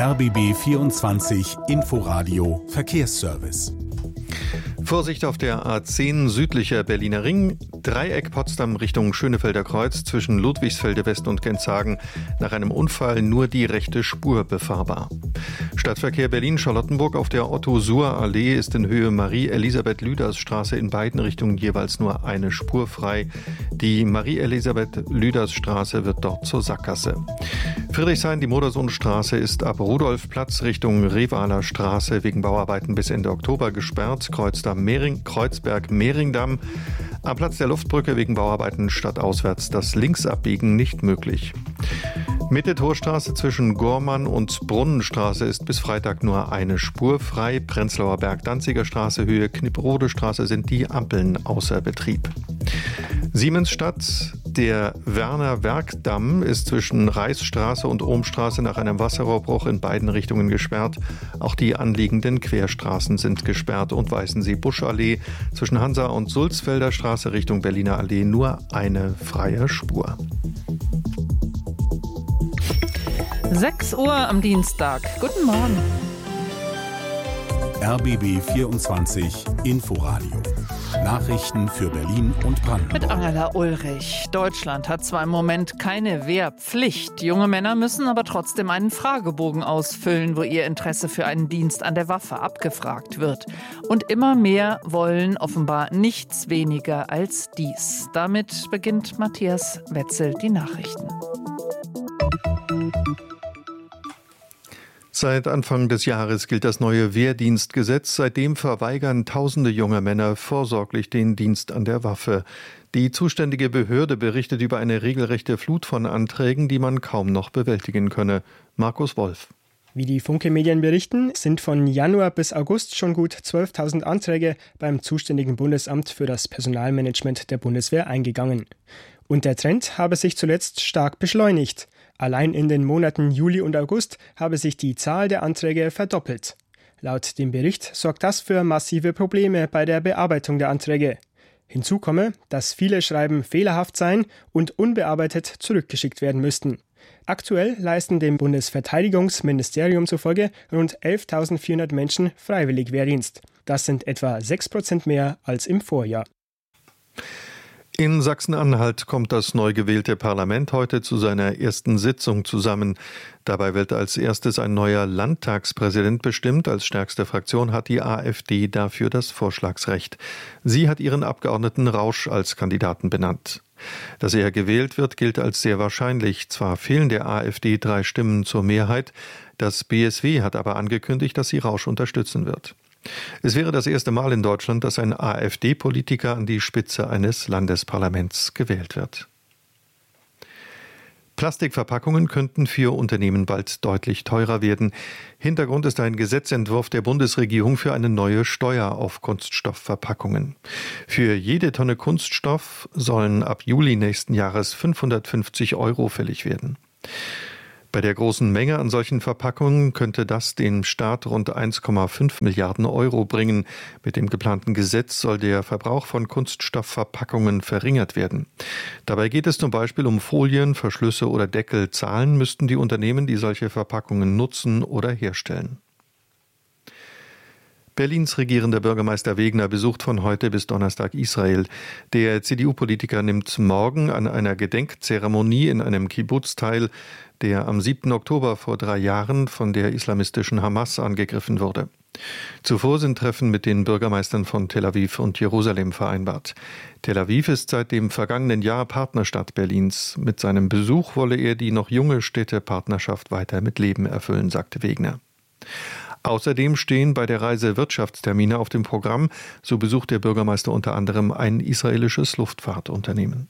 RBB 24 Inforadio Verkehrsservice. Vorsicht auf der A10 südlicher Berliner Ring, Dreieck Potsdam Richtung Schönefelder Kreuz zwischen Ludwigsfelde West und Genshagen. Nach einem Unfall nur die rechte Spur befahrbar. Stadtverkehr Berlin-Charlottenburg auf der Otto-Suhr-Allee ist in Höhe Marie-Elisabeth-Lüders-Straße in beiden Richtungen jeweils nur eine Spur frei. Die Marie-Elisabeth-Lüders-Straße wird dort zur Sackgasse. Friedrichshain, die Modersohnstraße ist ab Rudolfplatz Richtung Revaler Straße wegen Bauarbeiten bis Ende Oktober gesperrt. Kreuzberg-Mehringdamm. Am Platz der Luftbrücke wegen Bauarbeiten stadtauswärts das Linksabbiegen nicht möglich. Mitte-Torstraße zwischen Gormann und Brunnenstraße ist bis Freitag nur eine Spur frei. Prenzlauer Berg-Danziger Straße, Höhe Knipprode Straße sind die Ampeln außer Betrieb. Siemensstadt, der Werner-Werk-Damm ist zwischen Reichsstraße und Ohmstraße nach einem Wasserrohrbruch in beiden Richtungen gesperrt. Auch die anliegenden Querstraßen sind gesperrt und Weißensee-Buschallee zwischen Hansa und Sulzfelder Straße Richtung Berliner Allee nur eine freie Spur. 6 Uhr am Dienstag. Guten Morgen. RBB 24 Inforadio. Nachrichten für Berlin und Brandenburg. Mit Angela Ulrich. Deutschland hat zwar im Moment keine Wehrpflicht. Junge Männer müssen aber trotzdem einen Fragebogen ausfüllen, wo ihr Interesse für einen Dienst an der Waffe abgefragt wird. Und immer mehr wollen offenbar nichts weniger als dies. Damit beginnt Matthias Wetzel die Nachrichten. Seit Anfang des Jahres gilt das neue Wehrdienstgesetz. Seitdem verweigern tausende junge Männer vorsorglich den Dienst an der Waffe. Die zuständige Behörde berichtet über eine regelrechte Flut von Anträgen, die man kaum noch bewältigen könne. Markus Wolf. Wie die Funke-Medien berichten, sind von Januar bis August schon gut 12.000 Anträge beim zuständigen Bundesamt für das Personalmanagement der Bundeswehr eingegangen. Und der Trend habe sich zuletzt stark beschleunigt. Allein in den Monaten Juli und August habe sich die Zahl der Anträge verdoppelt. Laut dem Bericht sorgt das für massive Probleme bei der Bearbeitung der Anträge. Hinzu komme, dass viele Schreiben fehlerhaft seien und unbearbeitet zurückgeschickt werden müssten. Aktuell leisten dem Bundesverteidigungsministerium zufolge rund 11.400 Menschen freiwillig Wehrdienst. Das sind etwa 6% mehr als im Vorjahr. In Sachsen-Anhalt kommt das neu gewählte Parlament heute zu seiner ersten Sitzung zusammen. Dabei wird als erstes ein neuer Landtagspräsident bestimmt. Als stärkste Fraktion hat die AfD dafür das Vorschlagsrecht. Sie hat ihren Abgeordneten Rausch als Kandidaten benannt. Dass er gewählt wird, gilt als sehr wahrscheinlich. Zwar fehlen der AfD 3 Stimmen zur Mehrheit. Das BSW hat aber angekündigt, dass sie Rausch unterstützen wird. Es wäre das erste Mal in Deutschland, dass ein AfD-Politiker an die Spitze eines Landesparlaments gewählt wird. Plastikverpackungen könnten für Unternehmen bald deutlich teurer werden. Hintergrund ist ein Gesetzentwurf der Bundesregierung für eine neue Steuer auf Kunststoffverpackungen. Für jede Tonne Kunststoff sollen ab Juli nächsten Jahres 550 € fällig werden. Bei der großen Menge an solchen Verpackungen könnte das dem Staat rund 1,5 Milliarden € bringen. Mit dem geplanten Gesetz soll der Verbrauch von Kunststoffverpackungen verringert werden. Dabei geht es zum Beispiel um Folien, Verschlüsse oder Deckel. Zahlen müssten die Unternehmen, die solche Verpackungen nutzen oder herstellen. Berlins regierender Bürgermeister Wegner besucht von heute bis Donnerstag Israel. Der CDU-Politiker nimmt morgen an einer Gedenkzeremonie in einem Kibbuz teil, der am 7. Oktober vor 3 Jahren von der islamistischen Hamas angegriffen wurde. Zuvor sind Treffen mit den Bürgermeistern von Tel Aviv und Jerusalem vereinbart. Tel Aviv ist seit dem vergangenen Jahr Partnerstadt Berlins. Mit seinem Besuch wolle er die noch junge Städtepartnerschaft weiter mit Leben erfüllen, sagte Wegner. Außerdem stehen bei der Reise Wirtschaftstermine auf dem Programm. So besucht der Bürgermeister unter anderem ein israelisches Luftfahrtunternehmen.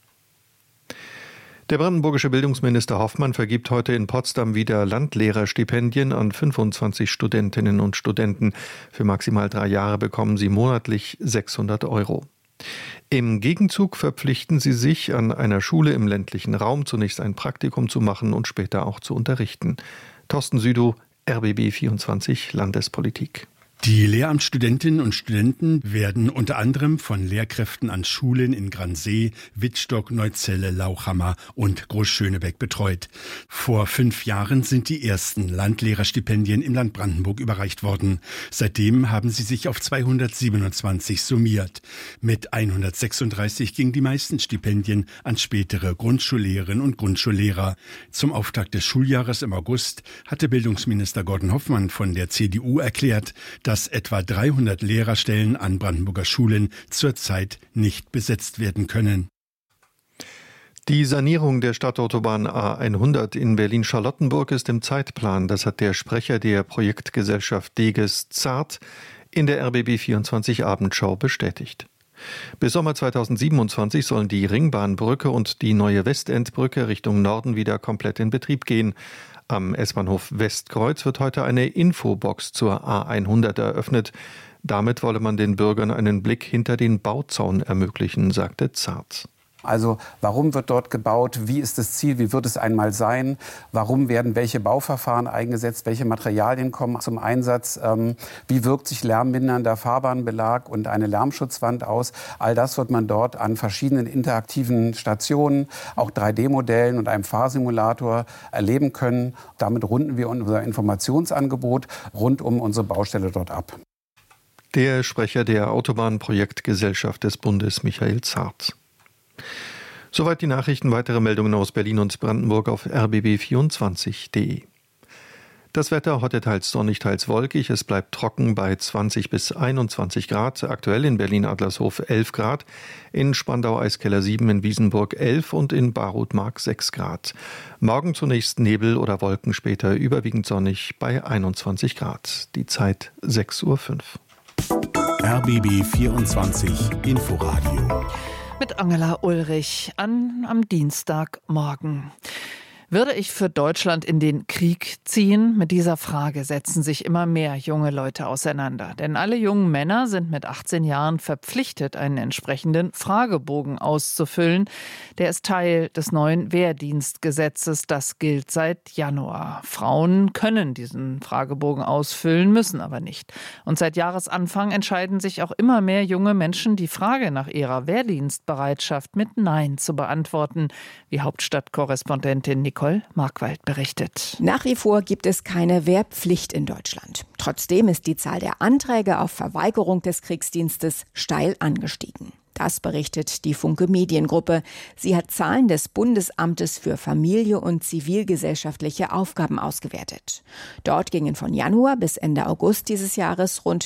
Der brandenburgische Bildungsminister Hoffmann vergibt heute in Potsdam wieder Landlehrerstipendien an 25 Studentinnen und Studenten. Für maximal 3 Jahre bekommen sie monatlich 600 €. Im Gegenzug verpflichten sie sich, an einer Schule im ländlichen Raum zunächst ein Praktikum zu machen und später auch zu unterrichten. Thorsten Südow, RBB 24 Landespolitik. Die Lehramtsstudentinnen und Studenten werden unter anderem von Lehrkräften an Schulen in Gransee, Wittstock, Neuzelle, Lauchhammer und Großschönebeck betreut. Vor 5 Jahren sind die ersten Landlehrerstipendien im Land Brandenburg überreicht worden. Seitdem haben sie sich auf 227 summiert. Mit 136 gingen die meisten Stipendien an spätere Grundschullehrerinnen und Grundschullehrer. Zum Auftakt des Schuljahres im August hatte Bildungsminister Gordon Hoffmann von der CDU erklärt, dass etwa 300 Lehrerstellen an Brandenburger Schulen zurzeit nicht besetzt werden können. Die Sanierung der Stadtautobahn A100 in Berlin-Charlottenburg ist im Zeitplan. Das hat der Sprecher der Projektgesellschaft Deges Zart in der RBB24 Abendschau bestätigt. Bis Sommer 2027 sollen die Ringbahnbrücke und die neue Westendbrücke Richtung Norden wieder komplett in Betrieb gehen. Am S-Bahnhof Westkreuz wird heute eine Infobox zur A100 eröffnet. Damit wolle man den Bürgern einen Blick hinter den Bauzaun ermöglichen, sagte Zart. Also warum wird dort gebaut, wie ist das Ziel, wie wird es einmal sein, warum werden welche Bauverfahren eingesetzt, welche Materialien kommen zum Einsatz, wie wirkt sich lärmmindernder Fahrbahnbelag und eine Lärmschutzwand aus. All das wird man dort an verschiedenen interaktiven Stationen, auch 3D-Modellen und einem Fahrsimulator erleben können. Damit runden wir unser Informationsangebot rund um unsere Baustelle dort ab. Der Sprecher der Autobahnprojektgesellschaft des Bundes, Michael Zart. Soweit die Nachrichten. Weitere Meldungen aus Berlin und Brandenburg auf rbb24.de. Das Wetter heute teils sonnig, teils wolkig. Es bleibt trocken bei 20 bis 21 Grad. Aktuell in Berlin-Adlershof 11 Grad, in Spandau-Eiskeller 7, in Wiesenburg 11 und in Barutmark 6 Grad. Morgen zunächst Nebel oder Wolken, später überwiegend sonnig bei 21 Grad. Die Zeit 6:05 Uhr. RBB24 Inforadio. Mit Angela Ulrich am Dienstagmorgen. Würde ich für Deutschland in den Krieg ziehen? Mit dieser Frage setzen sich immer mehr junge Leute auseinander. Denn alle jungen Männer sind mit 18 Jahren verpflichtet, einen entsprechenden Fragebogen auszufüllen. Der ist Teil des neuen Wehrdienstgesetzes. Das gilt seit Januar. Frauen können diesen Fragebogen ausfüllen, müssen aber nicht. Und seit Jahresanfang entscheiden sich auch immer mehr junge Menschen, die Frage nach ihrer Wehrdienstbereitschaft mit Nein zu beantworten, wie Hauptstadtkorrespondentin Nicole Markwald berichtet. Nach wie vor gibt es keine Wehrpflicht in Deutschland. Trotzdem ist die Zahl der Anträge auf Verweigerung des Kriegsdienstes steil angestiegen. Das berichtet die Funke Mediengruppe. Sie hat Zahlen des Bundesamtes für Familie und zivilgesellschaftliche Aufgaben ausgewertet. Dort gingen von Januar bis Ende August dieses Jahres rund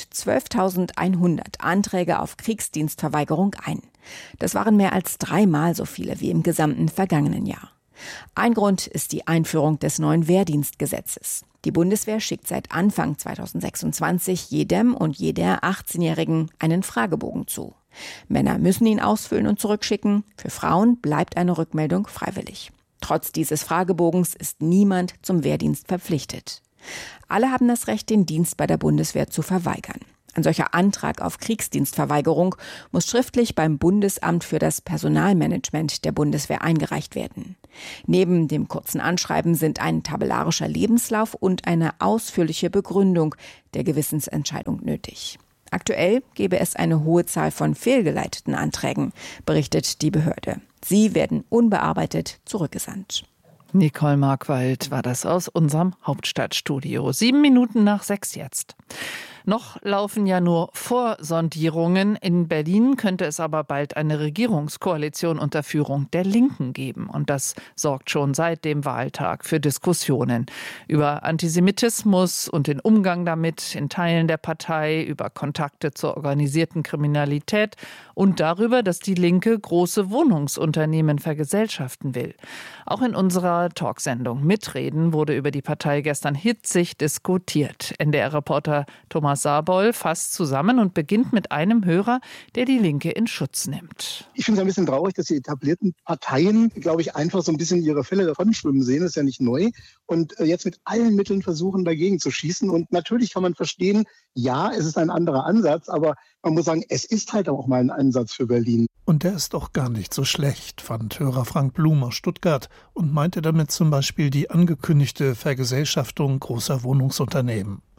12.100 Anträge auf Kriegsdienstverweigerung ein. Das waren mehr als 3-mal so viele wie im gesamten vergangenen Jahr. Ein Grund ist die Einführung des neuen Wehrdienstgesetzes. Die Bundeswehr schickt seit Anfang 2026 jedem und jeder 18-Jährigen einen Fragebogen zu. Männer müssen ihn ausfüllen und zurückschicken. Für Frauen bleibt eine Rückmeldung freiwillig. Trotz dieses Fragebogens ist niemand zum Wehrdienst verpflichtet. Alle haben das Recht, den Dienst bei der Bundeswehr zu verweigern. Ein solcher Antrag auf Kriegsdienstverweigerung muss schriftlich beim Bundesamt für das Personalmanagement der Bundeswehr eingereicht werden. Neben dem kurzen Anschreiben sind ein tabellarischer Lebenslauf und eine ausführliche Begründung der Gewissensentscheidung nötig. Aktuell gebe es eine hohe Zahl von fehlgeleiteten Anträgen, berichtet die Behörde. Sie werden unbearbeitet zurückgesandt. Nicole Markwald war das aus unserem Hauptstadtstudio. 7 Minuten nach 6 jetzt. Noch laufen ja nur Vorsondierungen. In Berlin könnte es aber bald eine Regierungskoalition unter Führung der Linken geben. Und das sorgt schon seit dem Wahltag für Diskussionen über Antisemitismus und den Umgang damit in Teilen der Partei, über Kontakte zur organisierten Kriminalität und darüber, dass die Linke große Wohnungsunternehmen vergesellschaften will. Auch in unserer Talksendung Mitreden wurde über die Partei gestern hitzig diskutiert. NDR-Reporter Thomas Saarboll fasst zusammen und beginnt mit einem Hörer, der die Linke in Schutz nimmt. Ich finde es ein bisschen traurig, dass die etablierten Parteien, glaube ich, einfach so ein bisschen ihre Fälle davon schwimmen sehen. Das ist ja nicht neu. Und jetzt mit allen Mitteln versuchen, dagegen zu schießen. Und natürlich kann man verstehen, ja, es ist ein anderer Ansatz, aber man muss sagen, es ist halt auch mal ein Ansatz für Berlin. Und der ist auch gar nicht so schlecht, fand Hörer Frank Blum aus Stuttgart und meinte damit zum Beispiel die angekündigte Vergesellschaftung großer Wohnungsunternehmen.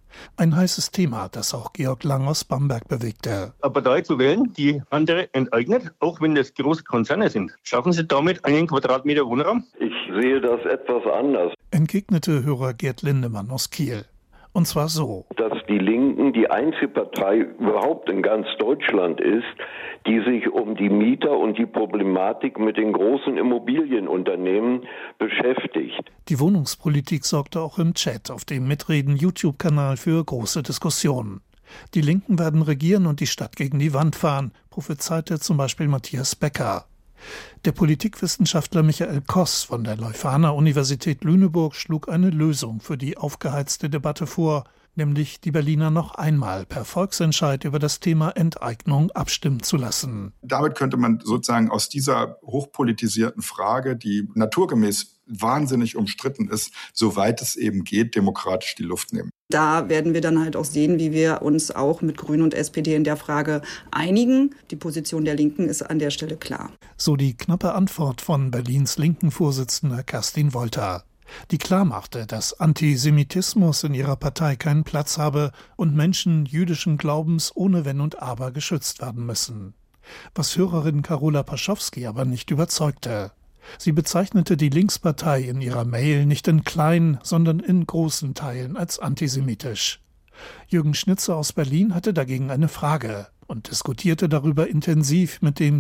Ein heißes Thema, das auch Georg Lang aus Bamberg bewegte. Eine Partei zu wählen, die andere enteignet, auch wenn das große Konzerne sind. Schaffen Sie damit einen Quadratmeter Wohnraum? Ich sehe das etwas anders. Entgegnete Hörer Gerd Lindemann aus Kiel. Und zwar so: Dass die Linken die einzige Partei überhaupt in ganz Deutschland ist, die sich um die Mieter und die Problematik mit den großen Immobilienunternehmen beschäftigt. Die Wohnungspolitik sorgte auch im Chat auf dem Mitreden-YouTube-Kanal für große Diskussionen. Die Linken werden regieren und die Stadt gegen die Wand fahren, prophezeite zum Beispiel Matthias Becker. Der Politikwissenschaftler Michael Koss von der Leuphana-Universität Lüneburg schlug eine Lösung für die aufgeheizte Debatte vor, nämlich die Berliner noch einmal per Volksentscheid über das Thema Enteignung abstimmen zu lassen. Damit könnte man sozusagen aus dieser hochpolitisierten Frage, die naturgemäß wahnsinnig umstritten ist, soweit es eben geht, demokratisch die Luft nehmen. Da werden wir dann halt auch sehen, wie wir uns auch mit Grünen und SPD in der Frage einigen. Die Position der Linken ist an der Stelle klar. So die knappe Antwort von Berlins Linken-Vorsitzender Kerstin Wolter, die klarmachte, dass Antisemitismus in ihrer Partei keinen Platz habe und Menschen jüdischen Glaubens ohne Wenn und Aber geschützt werden müssen. Was Hörerin Carola Paschowski aber nicht überzeugte. Sie bezeichnete die Linkspartei in ihrer Mail nicht in kleinen, sondern in großen Teilen als antisemitisch. Jürgen Schnitzer aus Berlin hatte dagegen eine Frage und diskutierte darüber intensiv mit dem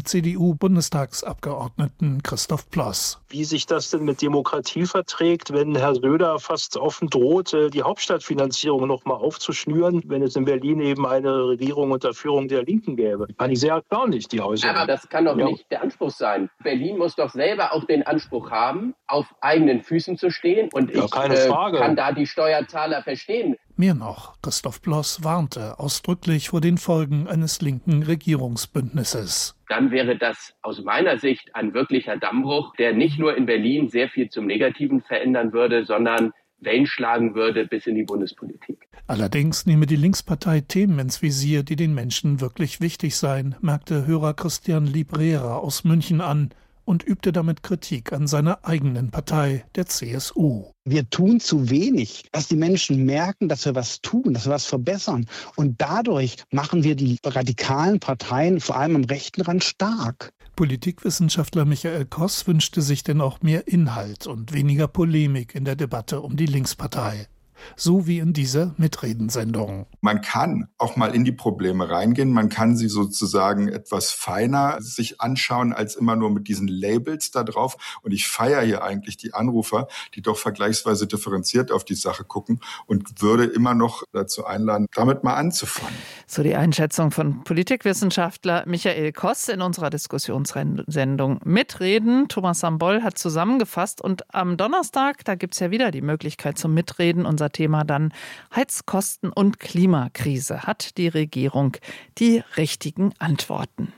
CDU-Bundestagsabgeordneten Christoph Ploss. Wie sich das denn mit Demokratie verträgt, wenn Herr Söder fast offen droht, die Hauptstadtfinanzierung noch mal aufzuschnüren, wenn es in Berlin eben eine Regierung unter Führung der Linken gäbe. Fand ich sehr erstaunlich, die Äußerung. Aber das kann doch nicht der Anspruch sein. Berlin muss doch selber auch den Anspruch haben, auf eigenen Füßen zu stehen. Und ich kann da die Steuerzahler verstehen. Mehr noch, Christoph Ploss warnte ausdrücklich vor den Folgen eines linken Regierungsbündnisses. Dann wäre das aus meiner Sicht ein wirklicher Dammbruch, der nicht nur in Berlin sehr viel zum Negativen verändern würde, sondern Wellen schlagen würde bis in die Bundespolitik. Allerdings nehme die Linkspartei Themen ins Visier, die den Menschen wirklich wichtig seien, merkte Hörer Christian Librera aus München an und übte damit Kritik an seiner eigenen Partei, der CSU. Wir tun zu wenig, dass die Menschen merken, dass wir was tun, dass wir was verbessern. Und dadurch machen wir die radikalen Parteien, vor allem am rechten Rand, stark. Politikwissenschaftler Michael Koss wünschte sich denn auch mehr Inhalt und weniger Polemik in der Debatte um die Linkspartei. So wie in dieser Mitredensendung. Man kann auch mal in die Probleme reingehen, man kann sie sozusagen etwas feiner sich anschauen, als immer nur mit diesen Labels da drauf. Und ich feiere hier eigentlich die Anrufer, die doch vergleichsweise differenziert auf die Sache gucken und würde immer noch dazu einladen, damit mal anzufangen. So die Einschätzung von Politikwissenschaftler Michael Koss in unserer Diskussionssendung Mitreden. Thomas Sambol hat zusammengefasst und am Donnerstag, da gibt es ja wieder die Möglichkeit zum Mitreden. Unser Thema dann Heizkosten und Klimakrise. Hat die Regierung die richtigen Antworten?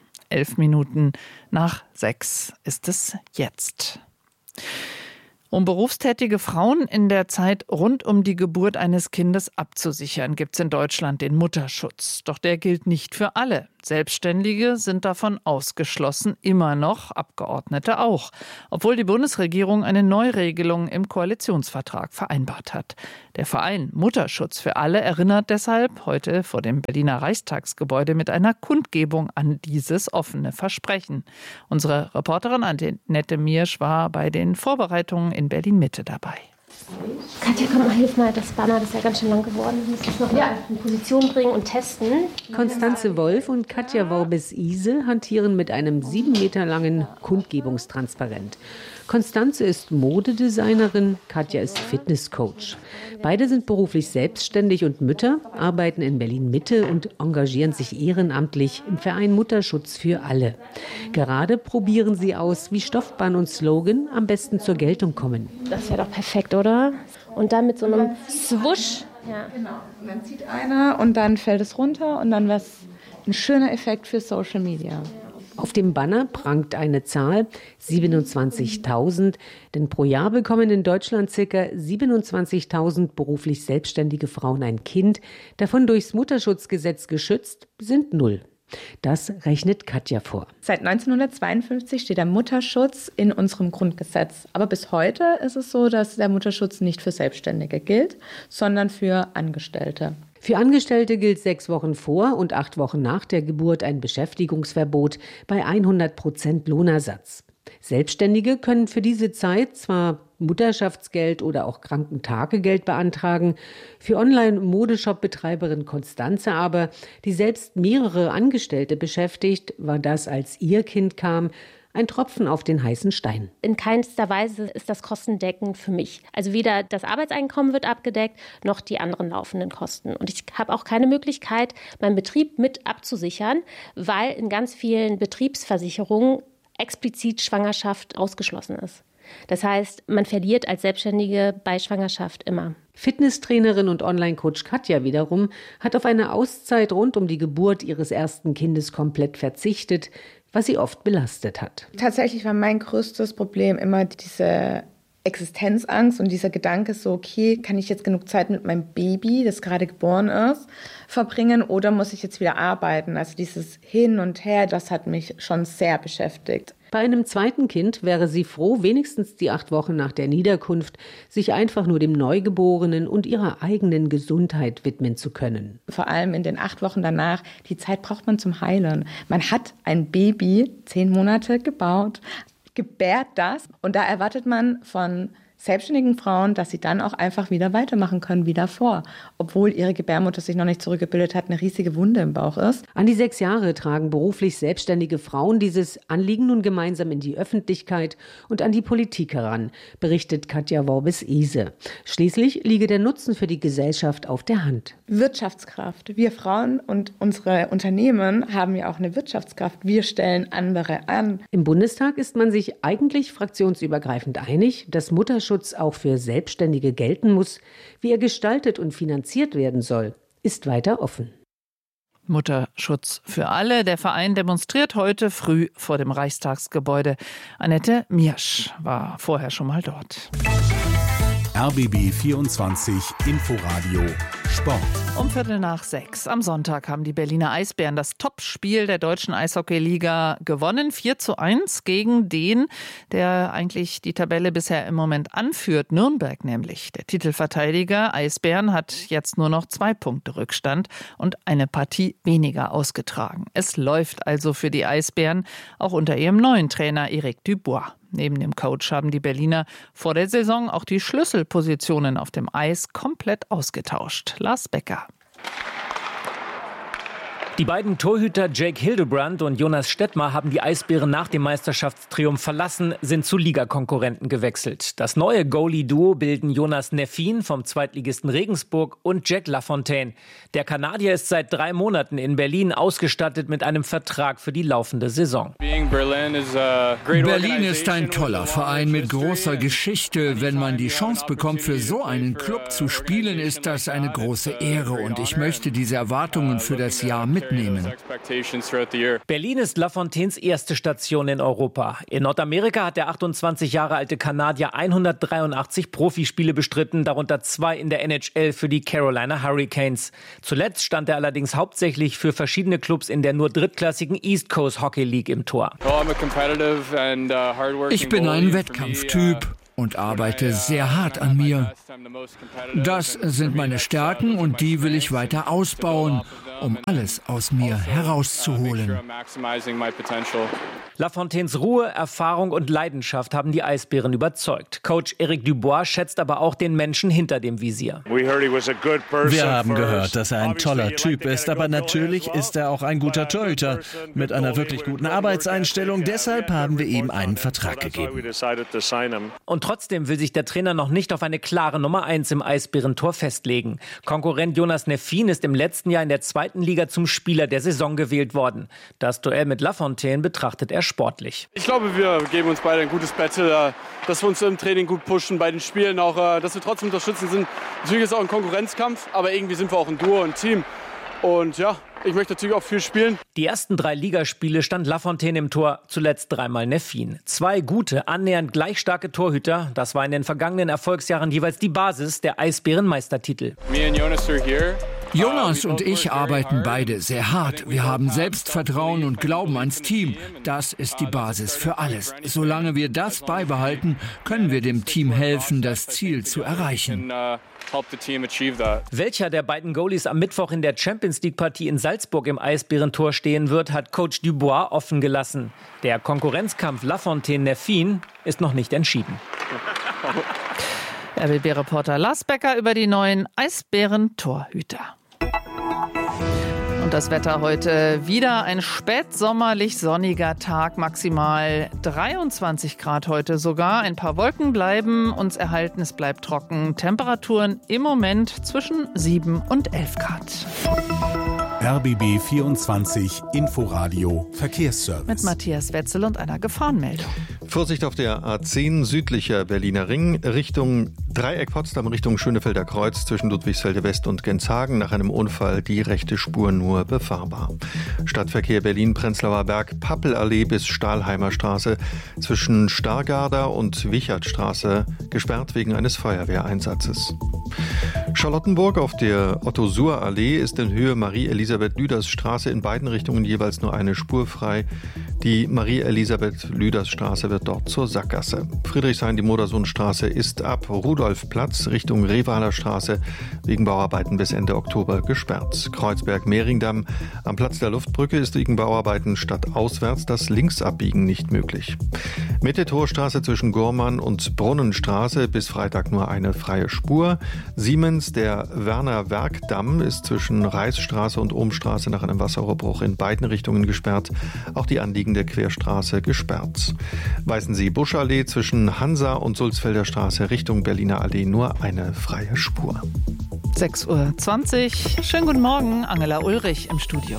5:11 ist es jetzt. Um berufstätige Frauen in der Zeit rund um die Geburt eines Kindes abzusichern, gibt es in Deutschland den Mutterschutz. Doch der gilt nicht für alle. Selbstständige sind davon ausgeschlossen, immer noch, Abgeordnete auch. Obwohl die Bundesregierung eine Neuregelung im Koalitionsvertrag vereinbart hat. Der Verein Mutterschutz für alle erinnert deshalb heute vor dem Berliner Reichstagsgebäude mit einer Kundgebung an dieses offene Versprechen. Unsere Reporterin Annette Miersch war bei den Vorbereitungen in Berlin-Mitte dabei. Katja, komm mal, hilf mal, das Banner, das ist ja ganz schön lang geworden. Wir müssen es noch mal in Position bringen und testen. Konstanze Wolf und Katja Worbes-Ise hantieren mit einem 7 Meter langen Kundgebungstransparent. Konstanze ist Modedesignerin, Katja ist Fitnesscoach. Beide sind beruflich selbstständig und Mütter, arbeiten in Berlin-Mitte und engagieren sich ehrenamtlich im Verein Mutterschutz für alle. Gerade probieren sie aus, wie Stoffbahn und Slogan am besten zur Geltung kommen. Das wäre doch perfekt, oder? Und dann mit so einem Swoosh. Ja. Genau. Und dann zieht einer und dann fällt es runter und dann wäre es ein schöner Effekt für Social Media. Auf dem Banner prangt eine Zahl, 27.000, denn pro Jahr bekommen in Deutschland ca. 27.000 beruflich selbstständige Frauen ein Kind. Davon durchs Mutterschutzgesetz geschützt sind 0. Das rechnet Katja vor. Seit 1952 steht der Mutterschutz in unserem Grundgesetz. Aber bis heute ist es so, dass der Mutterschutz nicht für Selbstständige gilt, sondern für Angestellte. Für Angestellte gilt 6 Wochen vor und 8 Wochen nach der Geburt ein Beschäftigungsverbot bei 100% Lohnersatz. Selbstständige können für diese Zeit zwar Mutterschaftsgeld oder auch Krankentagegeld beantragen. Für Online-Modeshop-Betreiberin Constanze aber, die selbst mehrere Angestellte beschäftigt, war das, als ihr Kind kam, ein Tropfen auf den heißen Stein. In keinster Weise ist das kostendeckend für mich. Also weder das Arbeitseinkommen wird abgedeckt, noch die anderen laufenden Kosten. Und ich habe auch keine Möglichkeit, meinen Betrieb mit abzusichern, weil in ganz vielen Betriebsversicherungen explizit Schwangerschaft ausgeschlossen ist. Das heißt, man verliert als Selbstständige bei Schwangerschaft immer. Fitnesstrainerin und Online-Coach Katja wiederum hat auf eine Auszeit rund um die Geburt ihres ersten Kindes komplett verzichtet, was sie oft belastet hat. Tatsächlich war mein größtes Problem immer diese Existenzangst und dieser Gedanke so, okay, kann ich jetzt genug Zeit mit meinem Baby, das gerade geboren ist, verbringen oder muss ich jetzt wieder arbeiten? Also dieses Hin und Her, das hat mich schon sehr beschäftigt. Bei einem zweiten Kind wäre sie froh, wenigstens die 8 Wochen nach der Niederkunft sich einfach nur dem Neugeborenen und ihrer eigenen Gesundheit widmen zu können. Vor allem in den 8 Wochen danach, die Zeit braucht man zum Heilen. Man hat ein Baby 10 Monate gebaut, gebärt das und da erwartet man von selbstständigen Frauen, dass sie dann auch einfach wieder weitermachen können wie davor, obwohl ihre Gebärmutter sich noch nicht zurückgebildet hat, eine riesige Wunde im Bauch ist. An die 6 Jahre tragen beruflich selbstständige Frauen dieses Anliegen nun gemeinsam in die Öffentlichkeit und an die Politik heran, berichtet Katja Worbes-Ise. Schließlich liege der Nutzen für die Gesellschaft auf der Hand. Wirtschaftskraft. Wir Frauen und unsere Unternehmen haben ja auch eine Wirtschaftskraft. Wir stellen andere an. Im Bundestag ist man sich eigentlich fraktionsübergreifend einig, dass Mutterschutz auch für Selbstständige gelten muss. Wie er gestaltet und finanziert werden soll, ist weiter offen. Mutterschutz für alle. Der Verein demonstriert heute früh vor dem Reichstagsgebäude. Annette Miersch war vorher schon mal dort. RBB 24 Inforadio Sport. Um 5:15 am Sonntag haben die Berliner Eisbären das Topspiel der deutschen Eishockeyliga gewonnen. 4:1 gegen den, der eigentlich die Tabelle bisher im Moment anführt, Nürnberg nämlich. Der Titelverteidiger Eisbären hat jetzt nur noch 2 Punkte Rückstand und eine Partie weniger ausgetragen. Es läuft also für die Eisbären, auch unter ihrem neuen Trainer Eric Dubois. Neben dem Coach haben die Berliner vor der Saison auch die Schlüsselpositionen auf dem Eis komplett ausgetauscht. Lars Becker. Die beiden Torhüter Jake Hildebrand und Jonas Stettmar haben die Eisbären nach dem Meisterschaftstriumph verlassen, sind zu Ligakonkurrenten gewechselt. Das neue Goalie-Duo bilden Jonas Neffin vom Zweitligisten Regensburg und Jack Lafontaine. Der Kanadier ist seit 3 Monaten in Berlin ausgestattet mit einem Vertrag für die laufende Saison. Berlin ist ein toller Verein mit großer Geschichte. Wenn man die Chance bekommt, für so einen Club zu spielen, ist das eine große Ehre und ich möchte diese Erwartungen für das Jahr mitnehmen. Berlin ist Lafontaines erste Station in Europa. In Nordamerika hat der 28 Jahre alte Kanadier 183 Profispiele bestritten, darunter 2 in der NHL für die Carolina Hurricanes. Zuletzt stand er allerdings hauptsächlich für verschiedene Clubs in der nur drittklassigen East Coast Hockey League im Tor. Ich bin ein Wettkampftyp und arbeite sehr hart an mir. Das sind meine Stärken und die will ich weiter ausbauen, um alles aus mir herauszuholen. Lafontaines Ruhe, Erfahrung und Leidenschaft haben die Eisbären überzeugt. Coach Eric Dubois schätzt aber auch den Menschen hinter dem Visier. Wir haben gehört, dass er ein toller Typ ist, aber natürlich ist er auch ein guter Torhüter mit einer wirklich guten Arbeitseinstellung. Deshalb haben wir ihm einen Vertrag gegeben. Und trotzdem will sich der Trainer noch nicht auf eine klare Nummer 1 im Eisbärentor festlegen. Konkurrent Jonas Neffin ist im letzten Jahr in der 2. Liga zum Spieler der Saison gewählt worden. Das Duell mit Lafontaine betrachtet er sportlich. Ich glaube, wir geben uns beide ein gutes Battle, dass wir uns im Training gut pushen, bei den Spielen auch, dass wir trotzdem unterstützen sind. Natürlich ist es auch ein Konkurrenzkampf, aber irgendwie sind wir auch ein Duo, ein Team. Und ja, ich möchte natürlich auch viel spielen. Die ersten 3 Ligaspiele stand Lafontaine im Tor, zuletzt 3-mal Neffin. 2 gute, annähernd gleich starke Torhüter. Das war in den vergangenen Erfolgsjahren jeweils die Basis der Eisbären-Meistertitel. Jonas und ich arbeiten beide sehr hart. Wir haben Selbstvertrauen und Glauben ans Team. Das ist die Basis für alles. Solange wir das beibehalten, können wir dem Team helfen, das Ziel zu erreichen. Welcher der beiden Goalies am Mittwoch in der Champions-League-Partie in Salzburg im Eisbärentor stehen wird, hat Coach Dubois offen gelassen. Der Konkurrenzkampf Lafontaine-Neffin ist noch nicht entschieden. RBB-Reporter Lars Becker über die neuen Eisbären-Torhüter. Und das Wetter heute wieder ein spätsommerlich sonniger Tag, maximal 23 Grad heute sogar. Ein paar Wolken bleiben uns erhalten, es bleibt trocken. Temperaturen im Moment zwischen 7 und 11 Grad. RBB 24 Inforadio Verkehrsservice. Mit Matthias Wetzel und einer Gefahrenmeldung. Vorsicht auf der A10 südlicher Berliner Ring Richtung Dreieck Potsdam Richtung Schönefelder Kreuz zwischen Ludwigsfelde West und Genshagen. Nach einem Unfall die rechte Spur nur befahrbar. Stadtverkehr Berlin Prenzlauer Berg Pappelallee bis Stahlheimer Straße zwischen Stargarder und Wichertstraße gesperrt wegen eines Feuerwehreinsatzes. Charlottenburg auf der Otto-Suhr-Allee ist in Höhe Marie-Elisabeth-Lüders-Straße in beiden Richtungen jeweils nur eine Spur frei. Die Marie-Elisabeth-Lüders-Straße wird dort zur Sackgasse. Friedrichshain-die-Modersohnstraße ist ab Rudolfplatz Richtung Revaler Straße wegen Bauarbeiten bis Ende Oktober gesperrt. Kreuzberg-Mehringdamm am Platz der Luftbrücke ist wegen Bauarbeiten stadtauswärts das Linksabbiegen nicht möglich. Mitte-Torstraße zwischen Gormann und Brunnenstraße bis Freitag nur eine freie Spur. Siemens, der Werner-Werk-Damm ist zwischen Reichsstraße und Ohmstraße nach einem Wasserrohrbruch in beiden Richtungen gesperrt. Auch die anliegende Querstraße gesperrt. Weißensee-Buschallee zwischen Hansa und Sulzfelder Straße Richtung Berliner Allee nur eine freie Spur. 6:20 Uhr. Schönen guten Morgen, Angela Ulrich im Studio.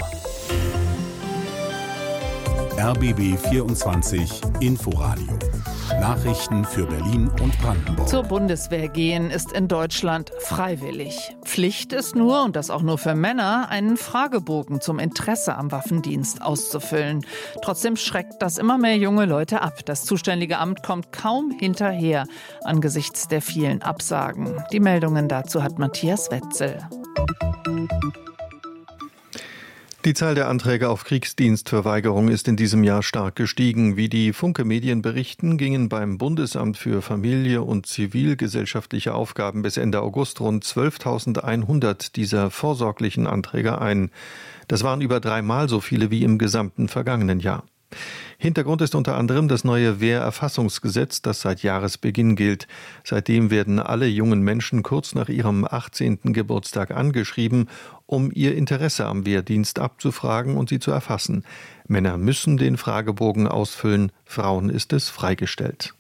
RBB 24 Inforadio. Nachrichten für Berlin und Brandenburg. Zur Bundeswehr gehen ist in Deutschland freiwillig. Pflicht ist nur, und das auch nur für Männer, einen Fragebogen zum Interesse am Waffendienst auszufüllen. Trotzdem schreckt das immer mehr junge Leute ab. Das zuständige Amt kommt kaum hinterher angesichts der vielen Absagen. Die Meldungen dazu hat Matthias Wetzel. Die Zahl der Anträge auf Kriegsdienstverweigerung ist in diesem Jahr stark gestiegen. Wie die Funke-Medien berichten, gingen beim Bundesamt für Familie und zivilgesellschaftliche Aufgaben bis Ende August rund 12.100 dieser vorsorglichen Anträge ein. Das waren über 3-mal so viele wie im gesamten vergangenen Jahr. Hintergrund ist unter anderem das neue Wehrerfassungsgesetz, das seit Jahresbeginn gilt. Seitdem werden alle jungen Menschen kurz nach ihrem 18. Geburtstag angeschrieben, um ihr Interesse am Wehrdienst abzufragen und sie zu erfassen. Männer müssen den Fragebogen ausfüllen, Frauen ist es freigestellt.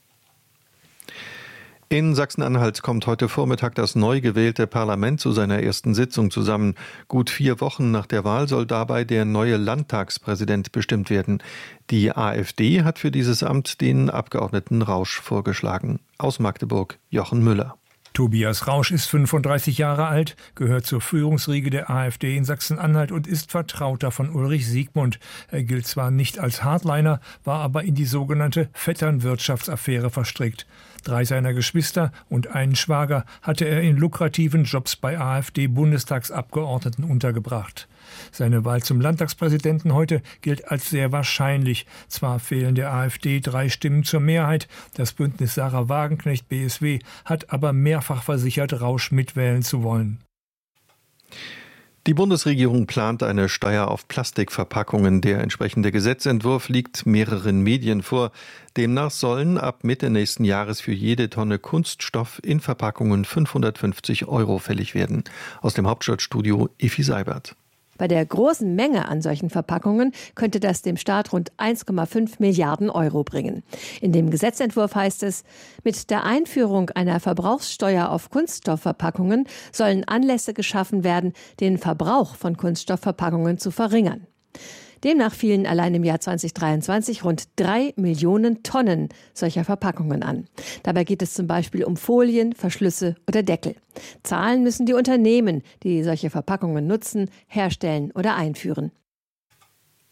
In Sachsen-Anhalt kommt heute Vormittag das neu gewählte Parlament zu seiner ersten Sitzung zusammen. Gut 4 Wochen nach der Wahl soll dabei der neue Landtagspräsident bestimmt werden. Die AfD hat für dieses Amt den Abgeordneten Rausch vorgeschlagen. Aus Magdeburg Jochen Müller. Tobias Rausch ist 35 Jahre alt, gehört zur Führungsriege der AfD in Sachsen-Anhalt und ist Vertrauter von Ulrich Siegmund. Er gilt zwar nicht als Hardliner, war aber in die sogenannte Vetternwirtschaftsaffäre verstrickt. 3 seiner Geschwister und einen Schwager hatte er in lukrativen Jobs bei AfD-Bundestagsabgeordneten untergebracht. Seine Wahl zum Landtagspräsidenten heute gilt als sehr wahrscheinlich. Zwar fehlen der AfD 3 Stimmen zur Mehrheit, das Bündnis Sarah Wagenknecht BSW hat aber mehrfach versichert, Rausch mitwählen zu wollen. Die Bundesregierung plant eine Steuer auf Plastikverpackungen. Der entsprechende Gesetzentwurf liegt mehreren Medien vor. Demnach sollen ab Mitte nächsten Jahres für jede Tonne Kunststoff in Verpackungen 550 € fällig werden. Aus dem Hauptstadtstudio Effi Seibert. Bei der großen Menge an solchen Verpackungen könnte das dem Staat rund 1,5 Milliarden € bringen. In dem Gesetzentwurf heißt es, mit der Einführung einer Verbrauchssteuer auf Kunststoffverpackungen sollen Anlässe geschaffen werden, den Verbrauch von Kunststoffverpackungen zu verringern. Demnach fielen allein im Jahr 2023 rund 3 Millionen Tonnen solcher Verpackungen an. Dabei geht es zum Beispiel um Folien, Verschlüsse oder Deckel. Zahlen müssen die Unternehmen, die solche Verpackungen nutzen, herstellen oder einführen.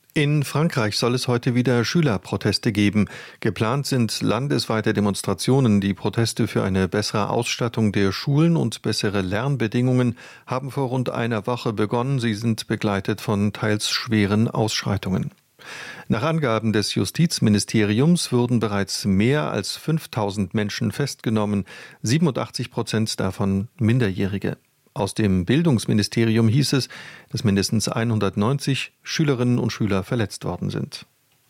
In Frankreich soll es heute wieder Schülerproteste geben. Geplant sind landesweite Demonstrationen. Die Proteste für eine bessere Ausstattung der Schulen und bessere Lernbedingungen haben vor rund einer Woche begonnen. Sie sind begleitet von teils schweren Ausschreitungen. Nach Angaben des Justizministeriums wurden bereits mehr als 5000 Menschen festgenommen, 87% davon Minderjährige. Aus dem Bildungsministerium hieß es, dass mindestens 190 Schülerinnen und Schüler verletzt worden sind.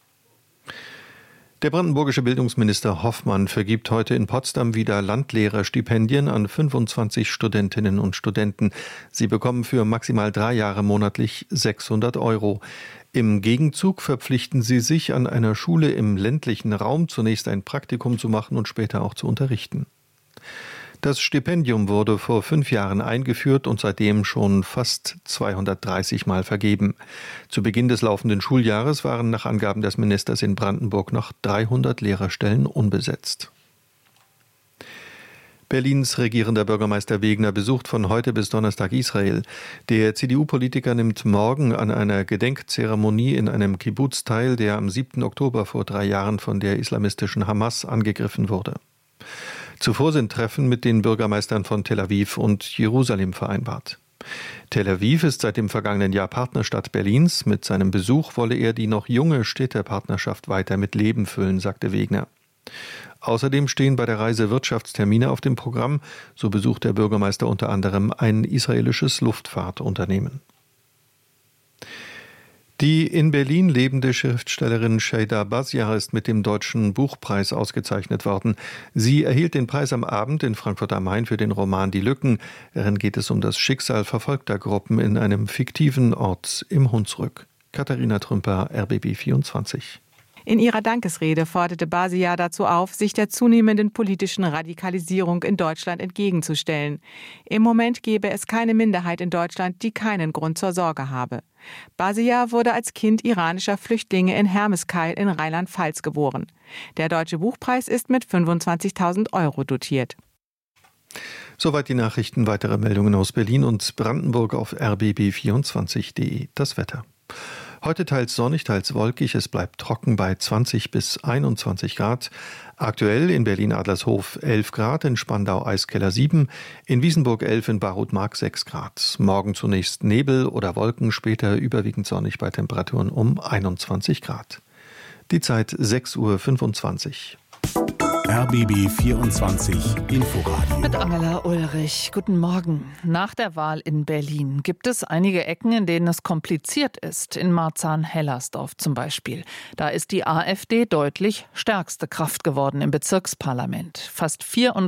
Der brandenburgische Bildungsminister Hoffmann vergibt heute in Potsdam wieder Landlehrerstipendien an 25 Studentinnen und Studenten. Sie bekommen für maximal 3 Jahre monatlich 600 €. Im Gegenzug verpflichten sie sich, an einer Schule im ländlichen Raum zunächst ein Praktikum zu machen und später auch zu unterrichten. Das Stipendium wurde vor 5 Jahren eingeführt und seitdem schon fast 230 Mal vergeben. Zu Beginn des laufenden Schuljahres waren nach Angaben des Ministers in Brandenburg noch 300 Lehrerstellen unbesetzt. Berlins regierender Bürgermeister Wegner besucht von heute bis Donnerstag Israel. Der CDU-Politiker nimmt morgen an einer Gedenkzeremonie in einem Kibbuz teil, der am 7. Oktober vor 3 Jahren von der islamistischen Hamas angegriffen wurde. Zuvor sind Treffen mit den Bürgermeistern von Tel Aviv und Jerusalem vereinbart. Tel Aviv ist seit dem vergangenen Jahr Partnerstadt Berlins. Mit seinem Besuch wolle er die noch junge Städtepartnerschaft weiter mit Leben füllen, sagte Wegner. Außerdem stehen bei der Reise Wirtschaftstermine auf dem Programm. So besucht der Bürgermeister unter anderem ein israelisches Luftfahrtunternehmen. Die in Berlin lebende Schriftstellerin Şeyda Bazyar ist mit dem Deutschen Buchpreis ausgezeichnet worden. Sie erhielt den Preis am Abend in Frankfurt am Main für den Roman Die Lücken. Darin geht es um das Schicksal verfolgter Gruppen in einem fiktiven Ort im Hunsrück. Katharina Trümper, RBB 24. In ihrer Dankesrede forderte Bazyar dazu auf, sich der zunehmenden politischen Radikalisierung in Deutschland entgegenzustellen. Im Moment gebe es keine Minderheit in Deutschland, die keinen Grund zur Sorge habe. Bazyar wurde als Kind iranischer Flüchtlinge in Hermeskeil in Rheinland-Pfalz geboren. Der Deutsche Buchpreis ist mit 25.000 € dotiert. Soweit die Nachrichten. Weitere Meldungen aus Berlin und Brandenburg auf rbb24.de. Das Wetter. Heute teils sonnig, teils wolkig. Es bleibt trocken bei 20 bis 21 Grad. Aktuell in Berlin-Adlershof 11 Grad, in Spandau-Eiskeller 7, in Wiesenburg 11, in Barroth-Mark 6 Grad. Morgen zunächst Nebel oder Wolken, später überwiegend sonnig bei Temperaturen um 21 Grad. Die Zeit 6:25 Uhr. RBB 24 Inforadio. Mit Angela Ulrich. Guten Morgen. Nach der Wahl in Berlin gibt es einige Ecken, in denen es kompliziert ist. In Marzahn-Hellersdorf zum Beispiel. Da ist die AfD deutlich stärkste Kraft geworden im Bezirksparlament. Fast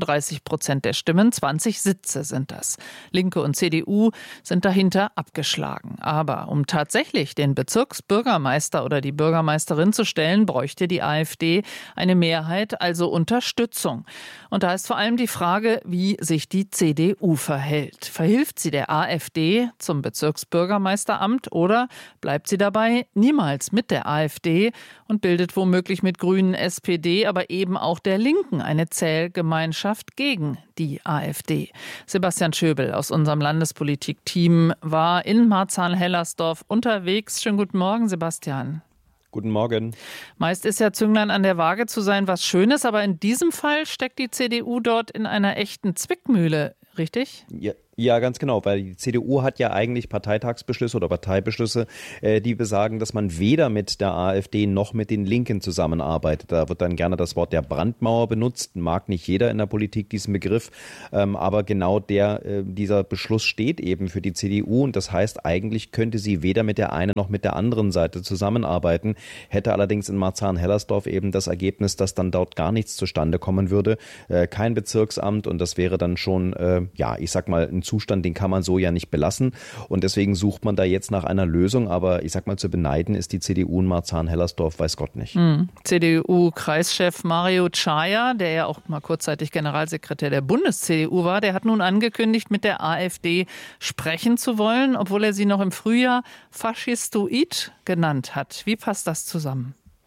34% der Stimmen, 20 Sitze sind das. Linke und CDU sind dahinter abgeschlagen. Aber um tatsächlich den Bezirksbürgermeister oder die Bürgermeisterin zu stellen, bräuchte die AfD eine Mehrheit, also Unterstützung. Und da ist vor allem die Frage, wie sich die CDU verhält. Verhilft sie der AfD zum Bezirksbürgermeisteramt oder bleibt sie dabei niemals mit der AfD und bildet womöglich mit Grünen, SPD, aber eben auch der Linken eine Zählgemeinschaft gegen die AfD? Sebastian Schöbel aus unserem Landespolitik-Team war in Marzahn-Hellersdorf unterwegs. Schönen guten Morgen, Sebastian. Guten Morgen. Meist ist ja Zünglein an der Waage zu sein was Schönes, aber in diesem Fall steckt die CDU dort in einer echten Zwickmühle, richtig? Ja, ganz genau, weil die CDU hat ja eigentlich Parteitagsbeschlüsse oder Parteibeschlüsse, die besagen, dass man weder mit der AfD noch mit den Linken zusammenarbeitet. Da wird dann gerne das Wort der Brandmauer benutzt, mag nicht jeder in der Politik diesen Begriff, aber genau dieser Beschluss steht eben für die CDU und das heißt, eigentlich könnte sie weder mit der einen noch mit der anderen Seite zusammenarbeiten, hätte allerdings in Marzahn-Hellersdorf eben das Ergebnis, dass dann dort gar nichts zustande kommen würde, kein Bezirksamt und das wäre dann schon, ich sag mal, ein Zustand, den kann man so ja nicht belassen und deswegen sucht man da jetzt nach einer Lösung, aber ich sag mal, zu beneiden ist die CDU in Marzahn-Hellersdorf, weiß Gott nicht. CDU-Kreischef Mario Czaja, der ja auch mal kurzzeitig Generalsekretär der Bundes-CDU war, der hat nun angekündigt, mit der AfD sprechen zu wollen, obwohl er sie noch im Frühjahr Faschistoid genannt hat. Wie passt das zusammen?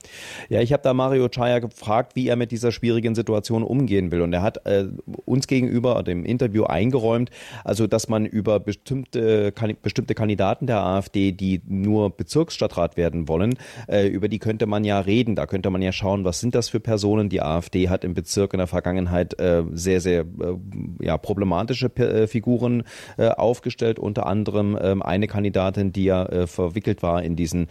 Ja, ich habe da Mario Chaya gefragt, wie er mit dieser schwierigen Situation umgehen will. Und er hat uns gegenüber dem Interview eingeräumt, also dass man über bestimmte Kandidaten der AfD, die nur Bezirksstadtrat werden wollen, über die könnte man ja reden. Da könnte man ja schauen, was sind das für Personen. Die AfD hat im Bezirk in der Vergangenheit sehr, sehr problematische Figuren aufgestellt. Unter anderem eine Kandidatin, die ja verwickelt war in diesen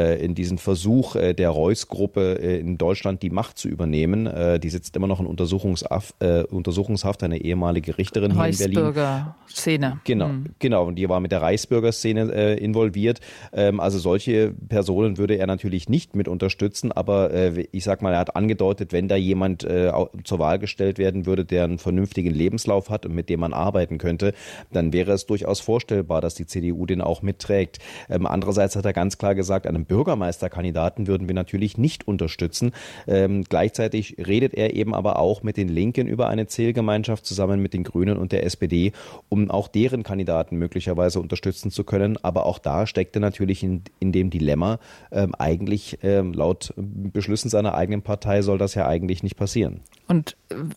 Versuch der Reuss-Gruppe in Deutschland die Macht zu übernehmen. Die sitzt immer noch in Untersuchungshaft, eine ehemalige Richterin hier in Berlin. Reichsbürger-Szene. Genau. Und die war mit der Reichsbürger-Szene involviert. Also solche Personen würde er natürlich nicht mit unterstützen, aber ich sag mal, er hat angedeutet, wenn da jemand zur Wahl gestellt werden würde, der einen vernünftigen Lebenslauf hat und mit dem man arbeiten könnte, dann wäre es durchaus vorstellbar, dass die CDU den auch mitträgt. Andererseits hat er ganz klar gesagt, einen Bürgermeisterkandidaten würden wir natürlich nicht unterstützen. Gleichzeitig redet er eben aber auch mit den Linken über eine Zählgemeinschaft zusammen mit den Grünen und der SPD, um auch deren Kandidaten möglicherweise unterstützen zu können. Aber auch da steckte natürlich in dem Dilemma, eigentlich laut Beschlüssen seiner eigenen Partei soll das ja eigentlich nicht passieren. Und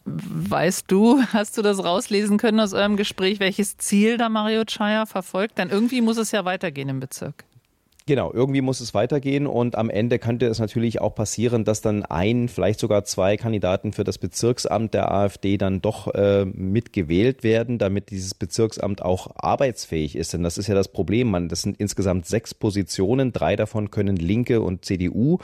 hast du das rauslesen können aus eurem Gespräch, welches Ziel da Mario Chaya verfolgt? Denn irgendwie muss es ja weitergehen im Bezirk. Genau, irgendwie muss es weitergehen und am Ende könnte es natürlich auch passieren, dass dann vielleicht sogar 2 Kandidaten für das Bezirksamt der AfD dann doch mitgewählt werden, damit dieses Bezirksamt auch arbeitsfähig ist. Denn das ist ja das Problem. Das sind insgesamt 6 Positionen, 3 davon können Linke und CDU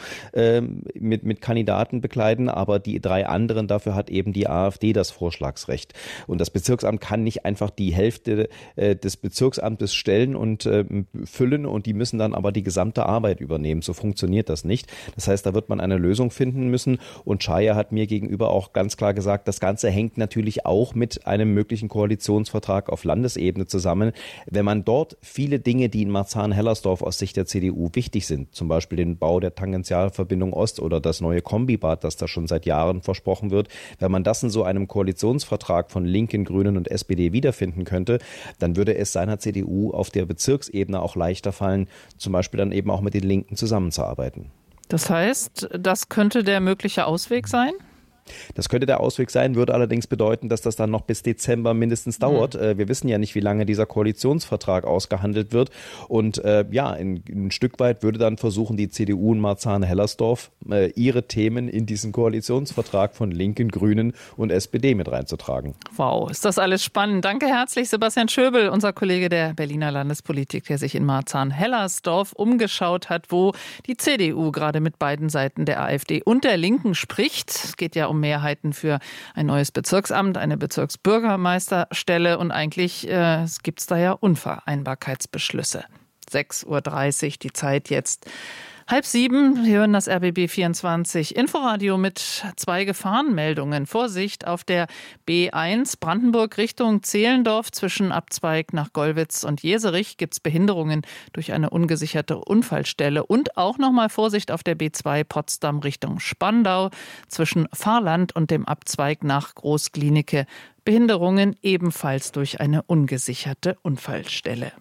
mit Kandidaten bekleiden, aber die 3 anderen, dafür hat eben die AfD das Vorschlagsrecht. Und das Bezirksamt kann nicht einfach die Hälfte des Bezirksamtes stellen und füllen und die müssen dann aber die gesamte Arbeit übernehmen. So funktioniert das nicht. Das heißt, da wird man eine Lösung finden müssen. Und Chaya hat mir gegenüber auch ganz klar gesagt, das Ganze hängt natürlich auch mit einem möglichen Koalitionsvertrag auf Landesebene zusammen. Wenn man dort viele Dinge, die in Marzahn-Hellersdorf aus Sicht der CDU wichtig sind, zum Beispiel den Bau der Tangentialverbindung Ost oder das neue Kombibad, das da schon seit Jahren versprochen wird, wenn man das in so einem Koalitionsvertrag von Linken, Grünen und SPD wiederfinden könnte, dann würde es seiner CDU auf der Bezirksebene auch leichter fallen, zum Beispiel dann eben auch mit den Linken zusammenzuarbeiten. Das heißt, das könnte der mögliche Ausweg sein? Das könnte der Ausweg sein, würde allerdings bedeuten, dass das dann noch bis Dezember mindestens dauert. Wir wissen ja nicht, wie lange dieser Koalitionsvertrag ausgehandelt wird. Und ein Stück weit würde dann versuchen, die CDU in Marzahn-Hellersdorf ihre Themen in diesen Koalitionsvertrag von Linken, Grünen und SPD mit reinzutragen. Wow, ist das alles spannend. Danke herzlich, Sebastian Schöbel, unser Kollege der Berliner Landespolitik, der sich in Marzahn-Hellersdorf umgeschaut hat, wo die CDU gerade mit beiden Seiten der AfD und der Linken spricht. Es geht ja um Mehrheiten für ein neues Bezirksamt, eine Bezirksbürgermeisterstelle und eigentlich gibt es da ja Unvereinbarkeitsbeschlüsse. 6:30 Uhr, die Zeit jetzt 6:30. Wir hören das RBB 24 Inforadio mit 2 Gefahrenmeldungen. Vorsicht auf der B1 Brandenburg Richtung Zehlendorf zwischen Abzweig nach Gollwitz und Jeserich gibt es Behinderungen durch eine ungesicherte Unfallstelle. Und auch nochmal Vorsicht auf der B2 Potsdam Richtung Spandau zwischen Fahrland und dem Abzweig nach Großklinike. Behinderungen ebenfalls durch eine ungesicherte Unfallstelle.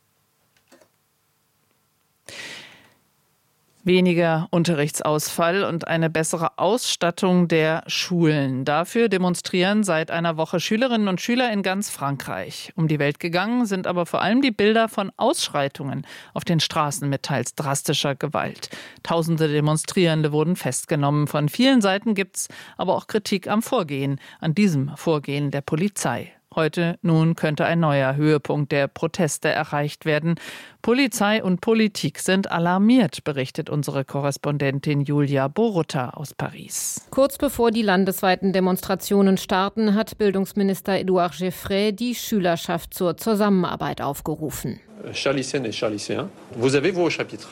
Weniger Unterrichtsausfall und eine bessere Ausstattung der Schulen. Dafür demonstrieren seit einer Woche Schülerinnen und Schüler in ganz Frankreich. Um die Welt gegangen sind aber vor allem die Bilder von Ausschreitungen auf den Straßen mit teils drastischer Gewalt. Tausende Demonstrierende wurden festgenommen. Von vielen Seiten gibt's aber auch Kritik am Vorgehen, an diesem Vorgehen der Polizei. Heute nun könnte ein neuer Höhepunkt der Proteste erreicht werden. Polizei und Politik sind alarmiert, berichtet unsere Korrespondentin Julia Borutta aus Paris. Kurz bevor die landesweiten Demonstrationen starten, hat Bildungsminister Édouard Geoffrey die Schülerschaft zur Zusammenarbeit aufgerufen. Chers lycéennes et chers lycéens, vous avez vos chapitres.